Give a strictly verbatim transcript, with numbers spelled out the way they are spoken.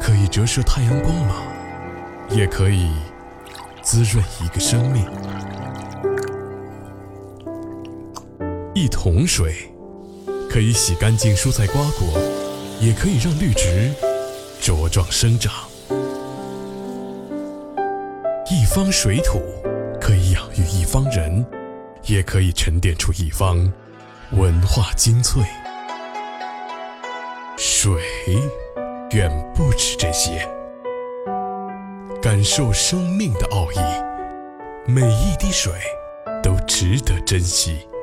可以折射太阳光芒，也可以滋润一个生命。一桶水可以洗干净蔬菜瓜果，也可以让绿植茁壮生长。一方水土可以养育一方人，也可以沉淀出一方文化精粹。水远不止这些，感受生命的奥义，每一滴水都值得珍惜。